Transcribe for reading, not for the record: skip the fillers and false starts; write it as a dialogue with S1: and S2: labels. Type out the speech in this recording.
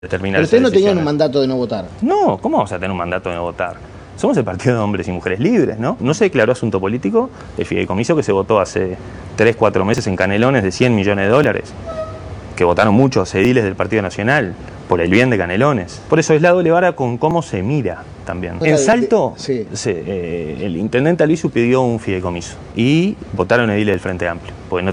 S1: determinar.
S2: Pero ustedes no tenían un
S1: decisiones.
S2: mandato de no votar.
S1: No, ¿cómo vamos a tener un mandato de no votar? Somos el partido de hombres y mujeres libres, ¿no? No se declaró asunto político el fideicomiso que se votó hace 3, 4 meses en Canelones de 100 millones de dólares, que votaron muchos ediles del Partido Nacional por el bien de Canelones. Por eso es la doble vara con cómo se mira también. En Salto,
S2: Sí.
S1: el intendente Alisu pidió un fideicomiso y votaron ediles del Frente Amplio, porque no